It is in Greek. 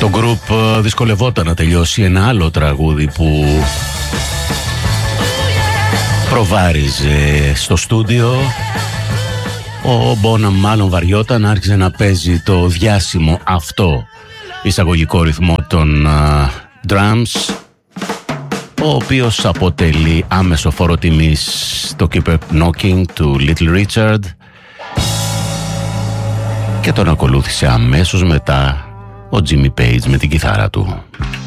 Το γκρουπ δυσκολευόταν να τελειώσει ένα άλλο τραγούδι που προβάριζε στο στούντιο. Ο Μπόναμ μάλλον βαριόταν, άρχισε να παίζει το διάσημο αυτό εισαγωγικό ρυθμό των drums, ο οποίος αποτελεί άμεσο φόρο τιμής στο Keep Knocking του Little Richard, και τον ακολούθησε αμέσως μετά ο Jimmy Page με την κιθάρα του.